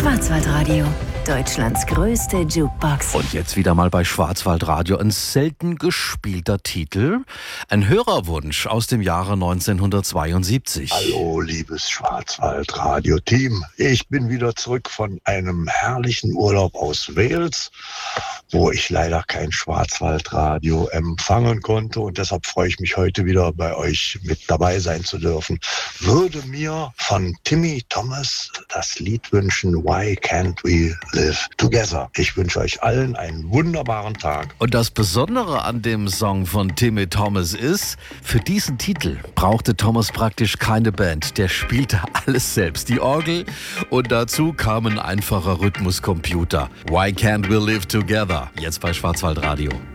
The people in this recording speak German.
Schwarzwaldradio, Deutschlands größte Jukebox. Und jetzt wieder mal bei Schwarzwaldradio ein selten gespielter Titel. Ein Hörerwunsch aus dem Jahre 1972. Hallo, liebes Schwarzwaldradio-Team. Ich bin wieder zurück von einem herrlichen Urlaub aus Wales, wo ich leider kein Schwarzwaldradio empfangen konnte. Und deshalb freue ich mich heute wieder bei euch mit dabei sein zu dürfen. Würde mir von Timmy Thomas das Lied wünschen, Why Can't We Live Together? Ich wünsche euch allen einen wunderbaren Tag. Und das Besondere an dem Song von Timmy Thomas ist, für diesen Titel brauchte Thomas praktisch keine Band. Der spielte alles selbst, die Orgel, und dazu kam ein einfacher Rhythmuscomputer. Why Can't We Live Together? Jetzt bei Schwarzwaldradio.